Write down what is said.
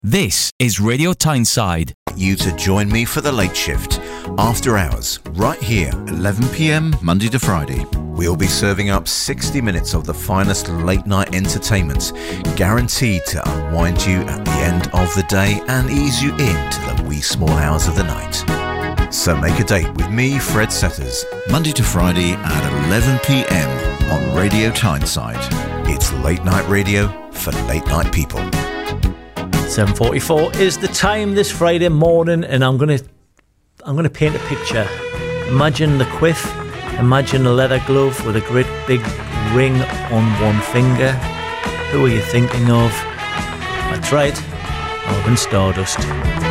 This is Radio Tyneside. You to join me for the late shift, after hours, right here, 11 p.m. Monday to Friday. We'll be serving up 60 minutes of the finest late night entertainment, guaranteed to unwind you at the end of the day and ease you into the wee small hours of the night. So make a date with me, Fred Setters, Monday to Friday at 11 p.m. on Radio Tyneside. It's late night radio for late night people. 7:44 is the time this Friday morning, and I'm gonna paint a picture. Imagine the quiff, imagine a leather glove with a great big ring on one finger. Who are you thinking of? That's right, Alvin Stardust.